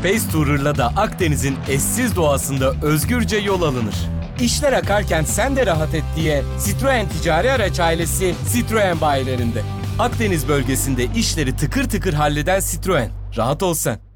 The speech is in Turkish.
Space Tourer'la da Akdeniz'in eşsiz doğasında özgürce yol alınır. İşler akarken sen de rahat et diye Citroen ticari araç ailesi Citroen bayilerinde. Akdeniz bölgesinde işleri tıkır tıkır halleden Citroen. Rahat ol sen.